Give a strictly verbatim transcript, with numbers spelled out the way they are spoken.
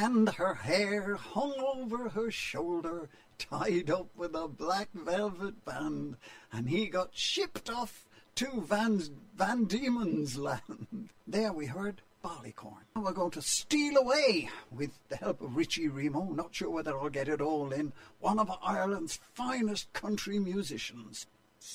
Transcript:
and her hair hung over her shoulder, tied up with a black velvet band, and he got shipped off to Van, Van Diemen's Land. There we heard Ballycorn. Now we're going to steal away, with the help of Richie Remo, not sure whether I'll get it all in, one of Ireland's finest country musicians.